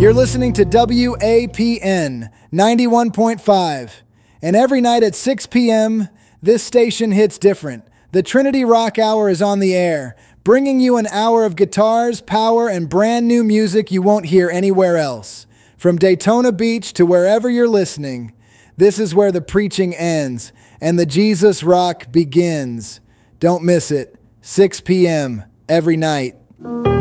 You're listening to WAPN 91.5. And every night at 6 p.m., this station hits different. The Trinity Rock Hour is on the air, bringing you an hour of guitars, power, and brand new music you won't hear anywhere else. From Daytona Beach to wherever you're listening, this is where the preaching ends and the Jesus Rock begins. Don't miss it. 6 p.m. every night.